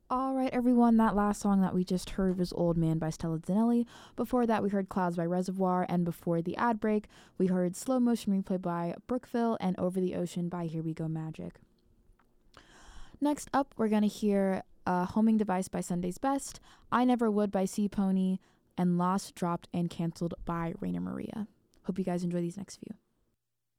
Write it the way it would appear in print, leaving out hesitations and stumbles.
All right, everyone, that last song that we just heard was Old Man by Stella Zanelli. Before that, we heard Clouds by Reservoir, and before the ad break, we heard Slow Motion Replay by Brookville and Over the Ocean by Here We Go Magic. Next up, we're going to hear Homing Device by Sunday's Best, I Never Would by Sea Pony, and Lost, Dropped, and Cancelled by Rainer Maria. Hope you guys enjoy these next few.